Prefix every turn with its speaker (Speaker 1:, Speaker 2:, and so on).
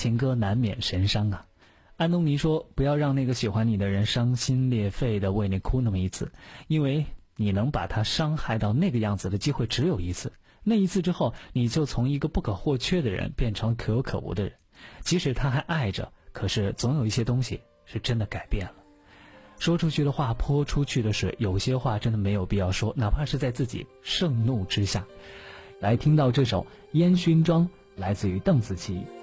Speaker 1: 情歌难免神伤啊。安东尼说，不要让那个喜欢你的人伤心裂肺的为你哭那么一次，因为你能把他伤害到那个样子的机会只有一次，那一次之后，你就从一个不可或缺的人变成可有可无的人。即使他还爱着，可是总有一些东西是真的改变了。说出去的话泼出去的水，有些话真的没有必要说，哪怕是在自己盛怒之下。来听到这首烟熏妆，来自于邓紫棋。